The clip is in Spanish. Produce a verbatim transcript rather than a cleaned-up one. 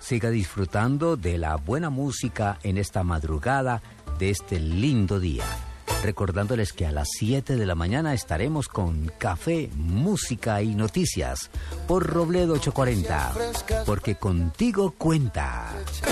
Siga disfrutando de la buena música en esta madrugada de este lindo día. Recordándoles que a las siete de la mañana estaremos con Café, Música y Noticias por Robledo ochocientos cuarenta, porque contigo cuenta.